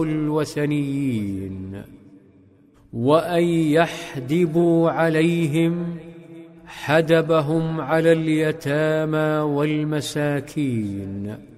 الوثنيين، وأن يحدبوا عليهم حدبهم على اليتامى والمساكين،